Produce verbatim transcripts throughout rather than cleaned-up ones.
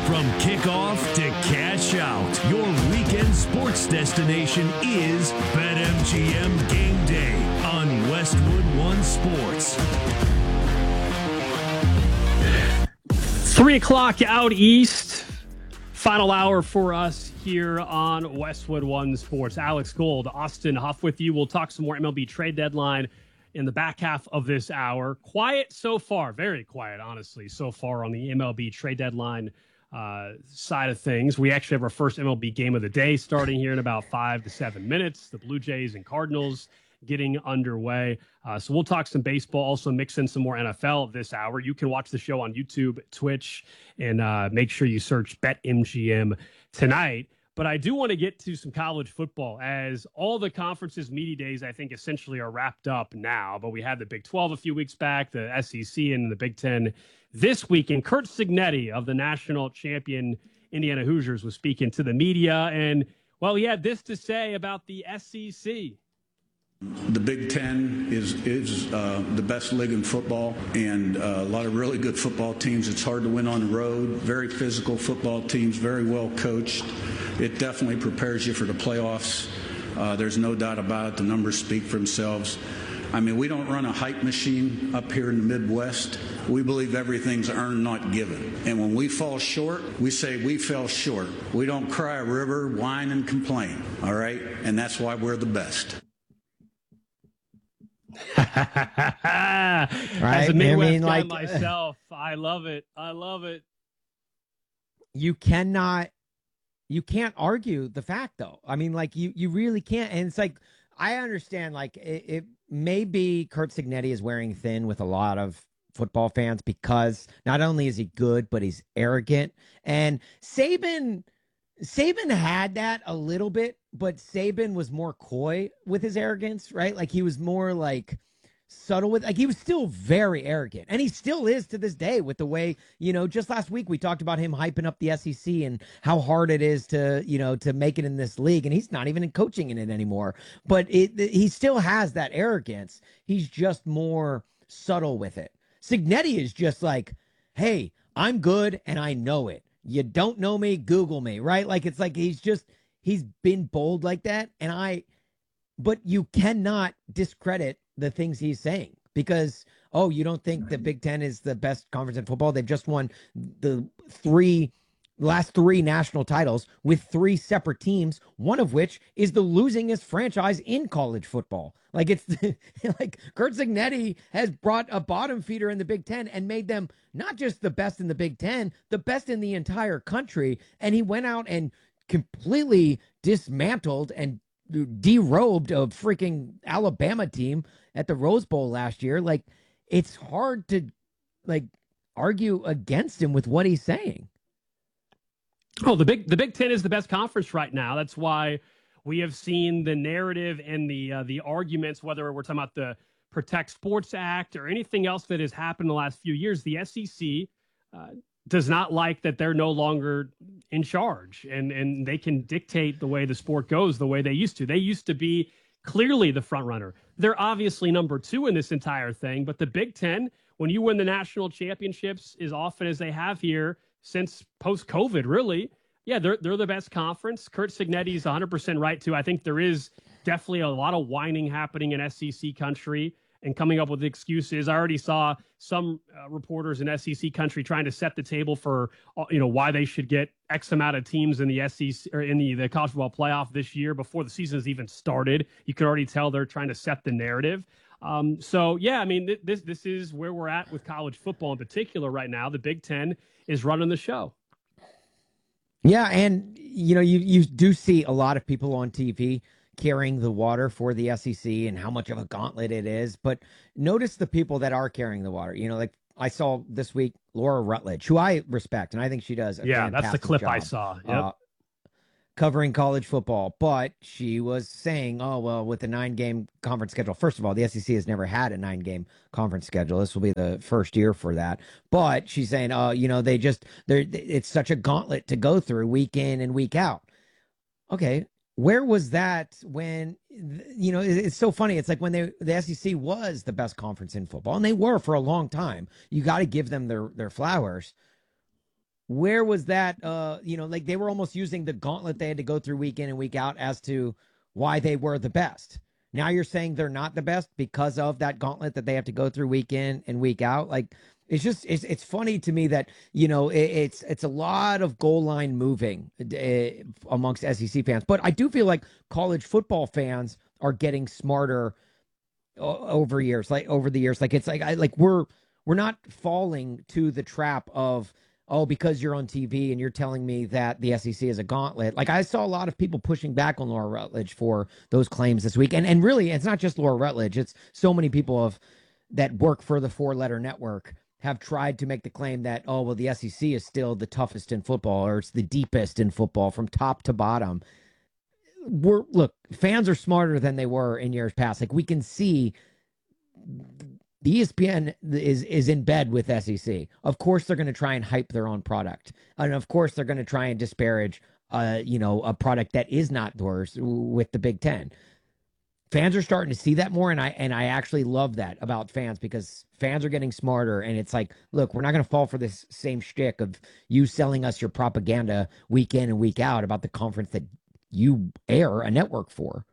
From kickoff to cash out, your weekend sports destination is BetMGM Game Day on Westwood One Sports. Three o'clock out east. Final hour for us here on Westwood One Sports. Alex Gold, Austin Huff with you. We'll talk some more M L B trade deadline in the back half of this hour. Quiet so far, very quiet, honestly, so far on the M L B trade deadline uh, side of things. We actually have our first M L B game of the day starting here in about five to seven minutes. The Blue Jays and Cardinals getting underway. Uh, so we'll talk some baseball, also mix in some more N F L this hour. You can watch the show on YouTube, Twitch, and uh, make sure you search BetMGM tonight. But I do want to get to some college football, as all the conferences' media days, I think, essentially are wrapped up now. But we had the Big twelve a few weeks back, the S E C, and the Big ten this week. And Curt Cignetti of the national champion Indiana Hoosiers was speaking to the media. And, well, he had this to say about the S E C. The Big Ten is is uh, the best league in football, and uh, a lot of really good football teams. It's hard to win on the road. Very physical football teams, very well coached. It definitely prepares you for the playoffs. Uh, there's no doubt about it. The numbers speak for themselves. I mean, we don't run a hype machine up here in the Midwest. We believe everything's earned, not given. And when we fall short, we say we fell short. We don't cry a river, whine, and complain, all right? And that's why we're the best. Right? As a Midwest I mean, guy like, myself, I love it. I love it. You cannot, you can't argue the fact, though. I mean, like, you, you really can't. And it's like, I understand, like, it, it may be Curt Cignetti is wearing thin with a lot of football fans because not only is he good, but he's arrogant. And Saban, Saban had that a little bit, but Saban was more coy with his arrogance, right? Like, he was more like subtle with, like, he was still very arrogant, and he still is to this day with the way, you know, just last week we talked about him hyping up the S E C and how hard it is to, you know, to make it in this league, and he's not even coaching in it anymore, but it, he still has that arrogance. He's just more subtle with it. Cignetti is just like, hey, I'm good and I know it. You don't know me, Google me, right? Like, it's like he's just, he's been bold like that. And I, but you cannot discredit the things he's saying because, oh, you don't think the Big Ten is the best conference in football? They've just won the three, last three national titles with three separate teams, one of which is the losingest franchise in college football. Like, it's like Curt Cignetti has brought a bottom feeder in the Big Ten and made them not just the best in the Big Ten, the best in the entire country. And he went out and completely dismantled and derobed a freaking Alabama team at the Rose Bowl last year. Like, it's hard to like argue against him with what he's saying. Oh, the big the Big Ten is the best conference right now. That's why we have seen the narrative and the uh, the arguments, whether we're talking about the Protect Sports Act or anything else that has happened in the last few years. The S E C uh, does not like that they're no longer in charge, and and they can dictate the way the sport goes the way they used to. They used to be clearly the front runner. They're obviously number two in this entire thing, but the Big Ten, when you win the national championships as often as they have here since post-COVID, really, yeah, they're they're the best conference. Curt Cignetti's one hundred percent right, too. I think there is definitely a lot of whining happening in S E C country and coming up with excuses. I already saw some uh, reporters in S E C country trying to set the table for, uh, you know, why they should get X amount of teams in the S E C or in the, the college football playoff this year before the season has even started. You can already tell they're trying to set the narrative. Um, so, yeah, I mean, th- this this is where we're at with college football in particular right now. The Big Ten is running the show. Yeah, and, you know, you, you do see a lot of people on T V carrying the water for the S E C and how much of a gauntlet it is. But notice the people that are carrying the water. You know, like I saw this week, Laura Rutledge, who I respect, and I think she does a yeah, that's the clip job, I saw. Yep. Uh, covering college football. But she was saying, oh, well, with the nine-game conference schedule, first of all, the S E C has never had a nine-game conference schedule. This will be the first year for that. But she's saying, oh, you know, they just, they're, it's such a gauntlet to go through week in and week out. Okay. Where was that when, you know, it's so funny. It's like when they, the S E C was the best conference in football, and they were for a long time. You got to give them their, their flowers. where was that? Uh, you know, like they were almost using the gauntlet they had to go through week in and week out as to why they were the best. Now you're saying they're not the best because of that gauntlet that they have to go through week in and week out. Like it's just it's it's funny to me that you know it, it's it's a lot of goal line moving uh, amongst S E C fans, but I do feel like college football fans are getting smarter o- over years, like over the years. Like it's like I like we're we're not falling to the trap of, oh, because you're on T V and you're telling me that the S E C is a gauntlet. Like I saw a lot of people pushing back on Laura Rutledge for those claims this week. And and really, it's not just Laura Rutledge. It's so many people of that work for the four-letter network have tried to make the claim that, oh, well, the S E C is still the toughest in football or it's the deepest in football from top to bottom. We're look, fans are smarter than they were in years past. Like we can see the E S P N is is in bed with S E C. Of course, they're going to try and hype their own product, and of course, they're going to try and disparage, uh, you know, a product that is not theirs with the Big Ten. Fans are starting to see that more, and I and I actually love that about fans because fans are getting smarter, and it's like, look, we're not going to fall for this same shtick of you selling us your propaganda week in and week out about the conference that you air a network for.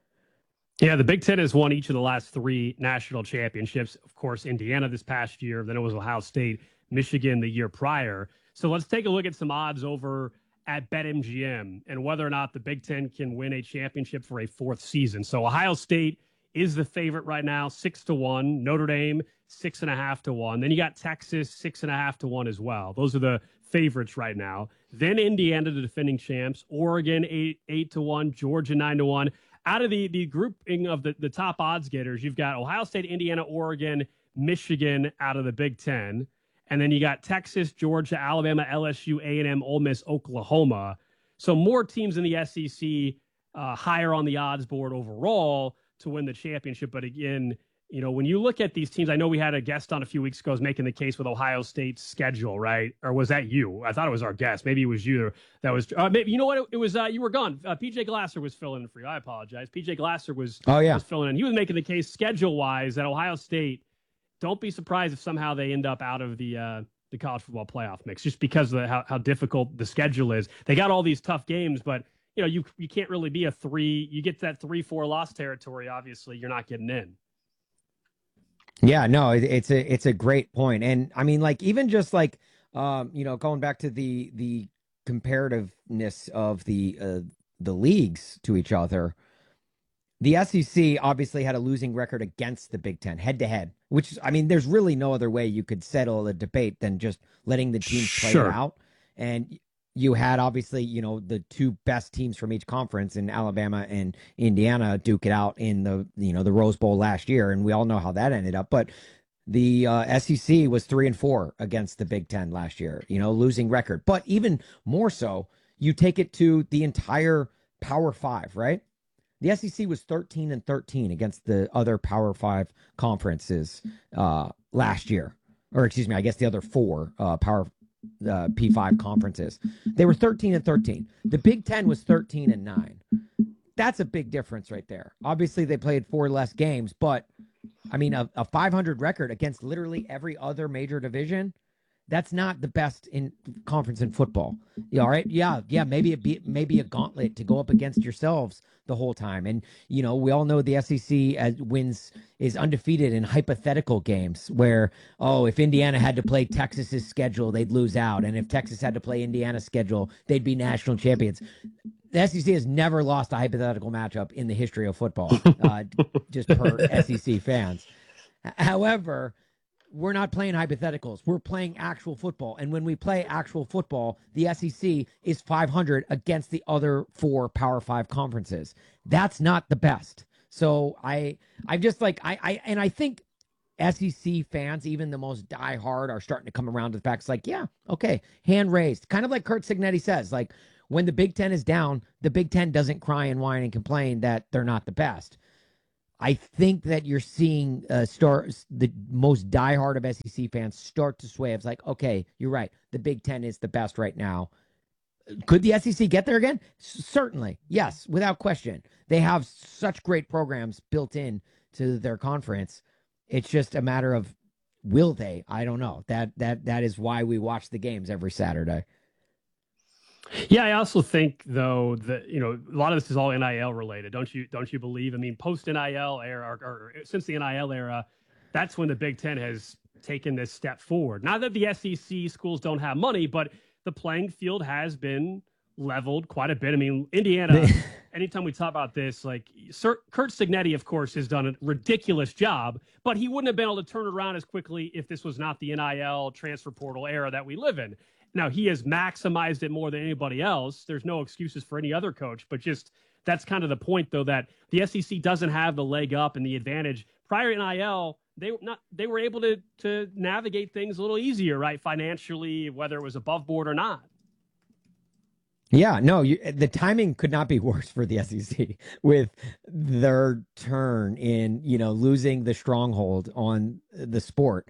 Yeah, the Big Ten has won each of the last three national championships. Of course, Indiana this past year, then it was Ohio State, Michigan the year prior. So let's take a look at some odds over at BetMGM and whether or not the Big Ten can win a championship for a fourth season. So Ohio State is the favorite right now, six to one. Notre Dame, six and a half to one. Then you got Texas, six and a half to one as well. Those are the favorites right now. Then Indiana, the defending champs. Oregon, eight, eight to one. Georgia, nine to one. Out of the, the grouping of the, the top odds getters, you've got Ohio State, Indiana, Oregon, Michigan out of the Big Ten. And then you got Texas, Georgia, Alabama, L S U, A and M, Ole Miss, Oklahoma. So more teams in the S E C uh, higher on the odds board overall to win the championship. But again, you know, when you look at these teams, I know we had a guest on a few weeks ago was making the case with Ohio State's schedule, right? Or was that you? I thought it was our guest. Maybe it was you. That was uh, maybe. You know what? It, it was uh, you were gone. Uh, P J Glasser was filling in for you. I apologize. P J Glasser was oh yeah was filling in. He was making the case schedule wise that Ohio State. Don't be surprised if somehow they end up out of the uh, the college football playoff mix, just because of the, how how difficult the schedule is. They got all these tough games, but you know you you can't really be a three. You get to that three four loss territory. Obviously, you're not getting in. Yeah, no, it, it's a it's a great point, and I mean, like even just like um, you know, going back to the the comparativeness of the uh, the leagues to each other, the S E C obviously had a losing record against the Big Ten head to head, which I mean, there's really no other way you could settle a debate than just letting the teams play Sure. it out, and you had obviously, you know, the two best teams from each conference in Alabama and Indiana duke it out in the, you know, the Rose Bowl last year. And we all know how that ended up. But the uh, S E C was three and four against the Big Ten last year, you know, losing record. But even more so, you take it to the entire Power Five, right? The S E C was thirteen and thirteen against the other Power Five conferences uh, last year. Or excuse me, I guess the other four uh, Power uh, P five conferences. They were thirteen and thirteen. The Big Ten was thirteen and nine. That's a big difference right there. Obviously, they played four less games, but I mean, a, a five hundred record against literally every other major division, that's not the best in conference in football. Yeah, all right. Yeah, yeah. Maybe it be maybe a gauntlet to go up against yourselves the whole time. And you know, we all know the S E C as wins is undefeated in hypothetical games where, oh, if Indiana had to play Texas's schedule, they'd lose out, and if Texas had to play Indiana's schedule, they'd be national champions. The S E C has never lost a hypothetical matchup in the history of football, uh, just per S E C fans. However, we're not playing hypotheticals. We're playing actual football. And when we play actual football, the S E C is five hundred against the other four Power Five conferences. That's not the best. So I, I'm just like, I, I, and I think S E C fans, even the most diehard, are starting to come around to the fact. It's like, yeah, okay, hand raised. Kind of like Curt Cignetti says, like when the Big Ten is down, the Big Ten doesn't cry and whine and complain that they're not the best. I think that you're seeing uh, start the most diehard of S E C fans start to sway. It's like, okay, you're right. The Big Ten is the best right now. Could the S E C get there again? S- certainly. Yes, without question. They have such great programs built in to their conference. It's just a matter of will they? I don't know. That that that is why we watch the games every Saturday. Yeah, I also think though that you know a lot of this is all N I L related. Don't you don't you believe? I mean, post N I L era or, or since the N I L era, that's when the Big Ten has taken this step forward. Not that the S E C schools don't have money, but the playing field has been leveled quite a bit. I mean, Indiana. Anytime we talk about this, like Sir, Kurt Signetti, of course, has done a ridiculous job, but he wouldn't have been able to turn it around as quickly if this was not the N I L transfer portal era that we live in. Now, he has maximized it more than anybody else. There's no excuses for any other coach, but just that's kind of the point, though, that the S E C doesn't have the leg up and the advantage. Prior to N I L, they not they were able to to navigate things a little easier, right, financially, whether it was above board or not. Yeah, no, you, the timing could not be worse for the S E C with their turn in, you know, losing the stronghold on the sport.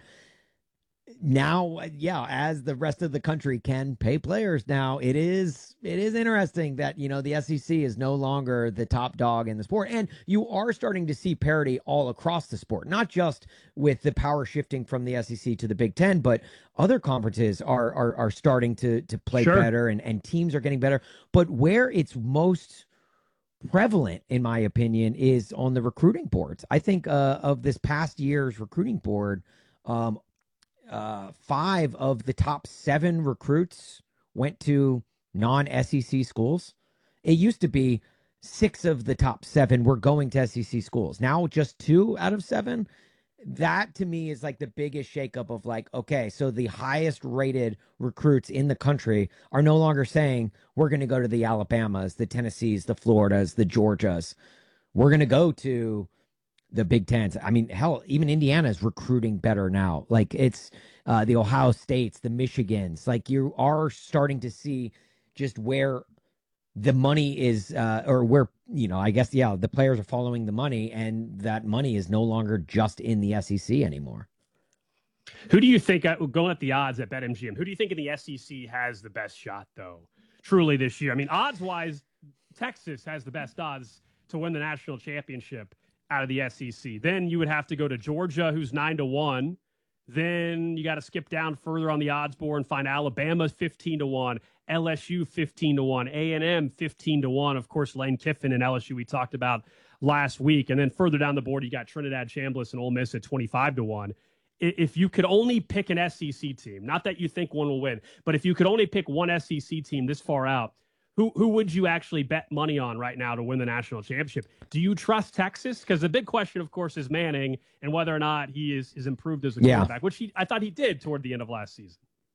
Now, yeah, as the rest of the country can pay players now, it is it is interesting that, you know, the S E C is no longer the top dog in the sport. And you are starting to see parity all across the sport, not just with the power shifting from the S E C to the Big Ten, but other conferences are are, are starting to to play Sure. better and, and teams are getting better. But where it's most prevalent, in my opinion, is on the recruiting boards. I think uh, of this past year's recruiting board, um, Uh, five of the top seven recruits went to non-S E C schools. It used to be six of the top seven were going to S E C schools. Now just two out of seven. That to me is like the biggest shakeup of like, okay, so the highest rated recruits in the country are no longer saying we're going to go to the Alabamas, the Tennessees, the Floridas, the Georgias. We're going to go to the Big Tens. I mean, hell, even Indiana is recruiting better now. Like it's uh, the Ohio States, the Michigans. Like you are starting to see just where the money is, uh, or where, you know, I guess, yeah, the players are following the money, and that money is no longer just in the S E C anymore. Who do you think, uh, going at the odds at BetMGM, who do you think in the S E C has the best shot, though, truly this year? I mean, odds-wise, Texas has the best odds to win the national championship out of the S E C. Then you would have to go to Georgia, who's nine to one. Then you got to skip down further on the odds board and find Alabama fifteen to one, L S U fifteen to one, A and M fifteen to one. Of course, Lane Kiffin and L S U we talked about last week. And then further down the board, you got Trinidad Chambliss and Ole Miss at twenty-five to one. If you could only pick an S E C team, not that you think one will win, but if you could only pick one S E C team this far out, Who who would you actually bet money on right now to win the national championship? Do you trust Texas? Because the big question, of course, is Manning and whether or not he is, is improved as a Yeah. quarterback, which he, I thought he did toward the end of last season.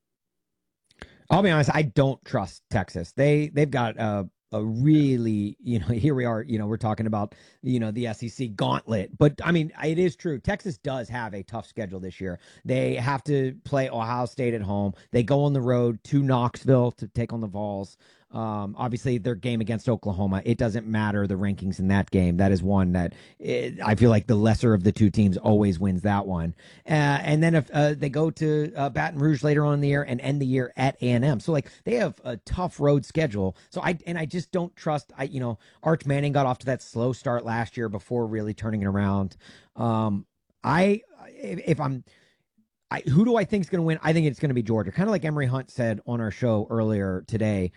I'll be honest, I don't trust Texas. They they've got a a really, you know, here we are, you know, we're talking about, you know, the S E C gauntlet. But I mean, it is true. Texas does have a tough schedule this year. They have to play Ohio State at home. They go on the road to Knoxville to take on the Vols. Um, obviously, their game against Oklahoma, it doesn't matter the rankings in that game. That is one that it, I feel like the lesser of the two teams always wins that one. Uh, and then if uh, they go to uh, Baton Rouge later on in the year and end the year at A and M, so like they have a tough road schedule. So I and I just don't trust. I you know Arch Manning got off to that slow start last year before really turning it around. Um, I if, if I'm. I, who do I think is going to win? I think it's going to be Georgia. Kind of like Emory Hunt said on our show earlier today.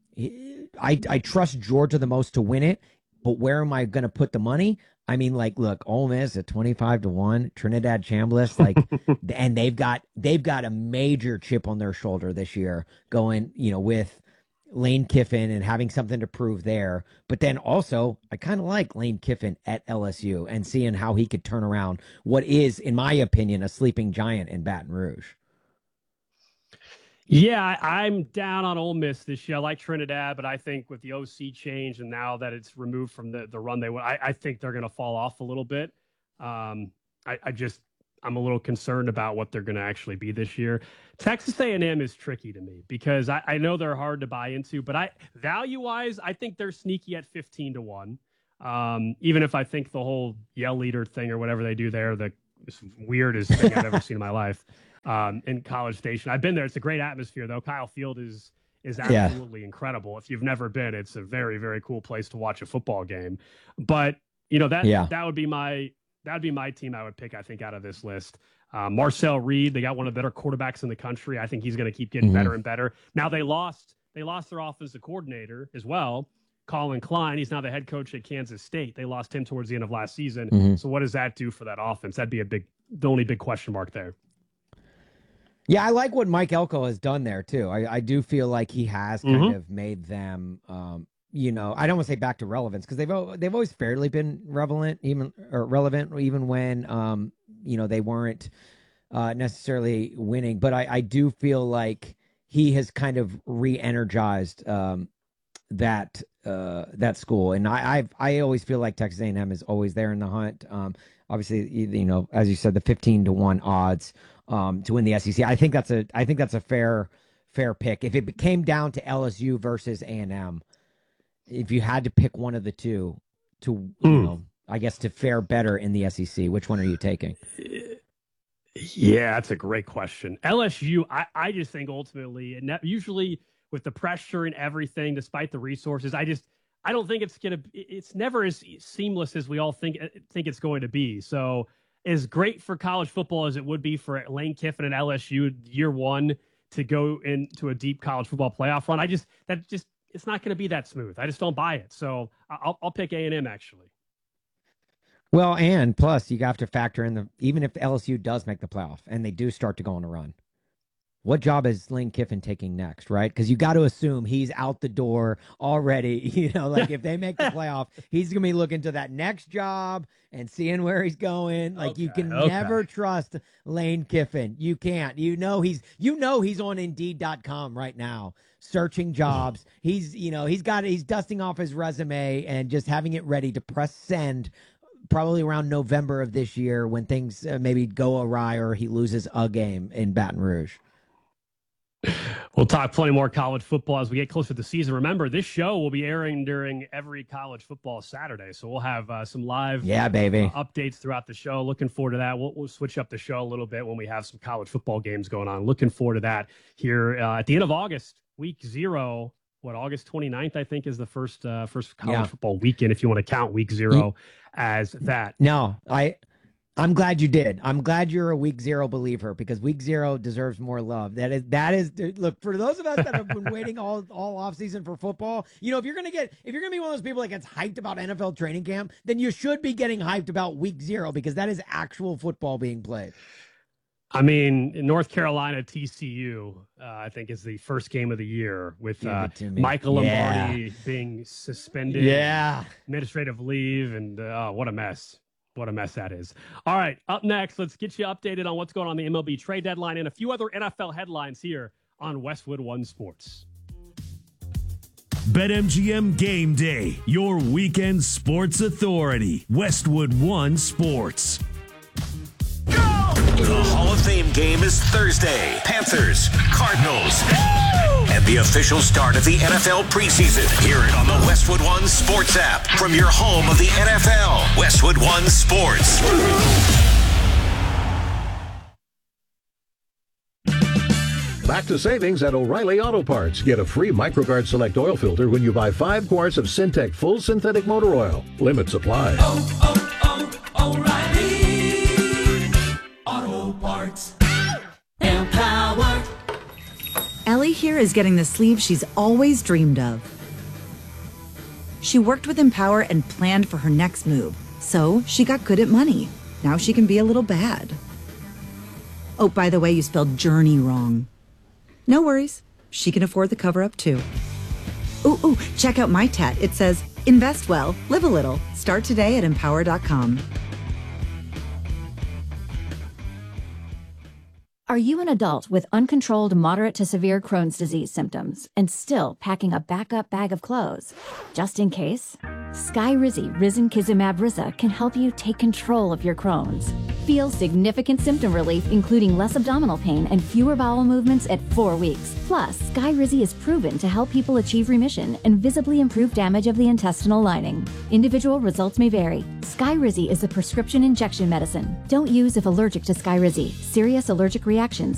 I, I trust Georgia the most to win it, but where am I going to put the money? I mean, like, look, Ole Miss at twenty-five to one, Trinidad Chambliss, like, and they've got they've got a major chip on their shoulder this year, going, you know, with Lane Kiffin and having something to prove there. But then also, I kind of like Lane Kiffin at L S U and seeing how he could turn around what is, in my opinion, a sleeping giant in Baton Rouge. Yeah, I, I'm down on Ole Miss this year. I like Trinidad, but I think with the O C change and now that it's removed from the, the run they went, I, I think they're going to fall off a little bit. Um, I, I just, I'm a little concerned about what they're going to actually be this year. Texas A and M is tricky to me because I, I know they're hard to buy into, but I value-wise, I think they're sneaky at fifteen to one. Um, even if I think the whole yell leader thing or whatever they do there, the weirdest thing I've ever seen in my life. Um, in College Station. I've been there. It's a great atmosphere, though. Kyle Field is is absolutely yeah. incredible. If you've never been, it's a very, very cool place to watch a football game. But you know that yeah. that would be my that would be my team I would pick. I think out of this list. Uh, Marcel Reed, they got one of the better quarterbacks in the country. I think he's going to keep getting mm-hmm. better and better. Now they lost, they lost their offensive coordinator as well, Colin Klein. He's now the head coach at Kansas State. They lost him towards the end of last season. Mm-hmm. So what does that do for that offense? That'd be a big, the only big question mark there. Yeah, I like what Mike Elko has done there too. I, I do feel like he has kind mm-hmm. of made them, um, you know, I don't want to say back to relevance because they've they've always fairly been relevant, even or relevant, even when um, you know, they weren't uh, necessarily winning. But I, I do feel like he has kind of re-energized um, that uh, that school, and I I've, I always feel like Texas A and M is always there in the hunt. Um, obviously, you know, as you said, the fifteen to one odds um, to win the S E C. I think that's a I think that's a fair fair pick. If it came down to L S U versus A and M, if you had to pick one of the two to, mm. you know, I guess to fare better in the S E C, which one are you taking? Yeah, that's a great question. L S U, I, I just think ultimately, and usually with the pressure and everything, despite the resources, I just I don't think it's gonna. It's never as seamless as we all think think it's going to be. So, as great for college football as it would be for Lane Kiffin and L S U year one to go into a deep college football playoff run, I just that just it's not going to be that smooth. I just don't buy it. So I'll I'll pick A and M actually. Well, and plus you have to factor in the even if L S U does make the playoff and they do start to go on a run, what job is Lane Kiffin taking next, right? Because you got to assume he's out the door already. You know, like if they make the playoff, he's going to be looking to that next job and seeing where he's going. Like okay, you can okay. never trust Lane Kiffin. You can't. You know he's you know he's on Indeed dot com right now searching jobs. He's you know he's got he's dusting off his resume and just having it ready to press send. Probably around November of this year when things uh, maybe go awry or he loses a game in Baton Rouge. We'll talk plenty more college football as we get closer to the season. Remember, this show will be airing during every college football Saturday, so we'll have uh, some live yeah, baby. Uh, updates throughout the show. Looking forward to that. We'll, we'll switch up the show a little bit when we have some college football games going on. Looking forward to that here uh, at the end of August, week zero. What, August twenty-ninth, I think, is the first uh, first college yeah. football weekend, if you want to count week zero as that. No, I, I'm glad you did. I'm glad you're a week zero believer because week zero deserves more love. That is, that is, look, for those of us that have been waiting all, all offseason for football, you know, if you're going to get, if you're going to be one of those people that gets hyped about N F L training camp, then you should be getting hyped about week zero because that is actual football being played. I mean, in North Carolina, T C U, uh, I think, is the first game of the year with uh, Michael yeah. Lombardi being suspended, yeah, administrative leave, and uh, oh, what a mess. What a mess that is. All right, up next, let's get you updated on what's going on in the M L B trade deadline and a few other N F L headlines here on Westwood One Sports. BetMGM Game Day, your weekend sports authority. Westwood One Sports. The Hall of Fame game is Thursday. Panthers, Cardinals, and the official start of the N F L preseason. Hear it on the Westwood One Sports app from your home of the N F L. Westwood One Sports. Back to savings at O'Reilly Auto Parts. Get a free MicroGuard Select oil filter when you buy five quarts of Syntec Full Synthetic Motor Oil. Limit supply. Oh, oh, oh, O'Reilly Auto Parts. Empower. Ellie here is getting the sleeve she's always dreamed of. She worked with Empower and planned for her next move, so she got good at money. Now she can be a little bad. Oh, by the way, you spelled journey wrong. No worries. She can afford the cover-up, too. Ooh, ooh, check out my tat. It says, invest well, live a little. Start today at empower dot com. Are you an adult with uncontrolled moderate to severe Crohn's disease symptoms and still packing a backup bag of clothes? Just in case, Skyrizi Risankizumab Riza can help you take control of your Crohn's. Feel significant symptom relief, including less abdominal pain and fewer bowel movements at four weeks. Plus, Skyrizi is proven to help people achieve remission and visibly improve damage of the intestinal lining. Individual results may vary. Skyrizi is a prescription injection medicine. Don't use if allergic to Skyrizi. Serious allergic reactions